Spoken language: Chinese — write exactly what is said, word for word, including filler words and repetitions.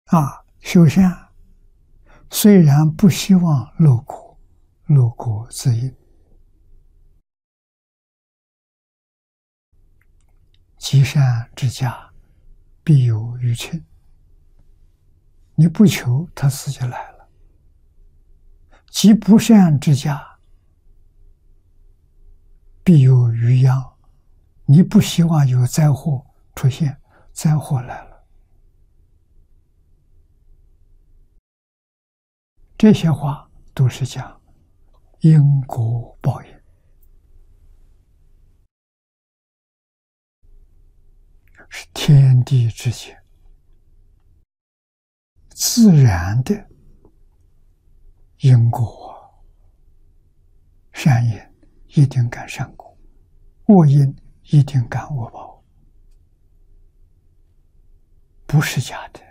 啊，修善虽然不希望落果，落果自因。积善之家，必有余庆。你不求，他自己来了；积不善之家，必有余殃。你不希望有灾祸出现，灾祸来了。这些话都是讲因果报应，是天地之间自然的因果。善因一定感善果，恶因一定感恶报，不是假的。